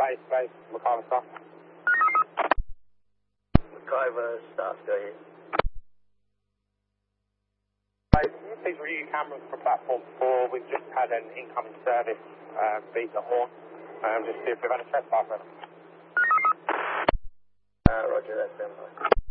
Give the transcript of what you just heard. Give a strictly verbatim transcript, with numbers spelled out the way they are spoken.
Space, space, MacIver staff. MacIver staff, go ahead. Can you please review your cameras for platform four? We've just had an incoming service uh, beat the horn. Um, just see if we've had a trespass. Uh, roger that, standby.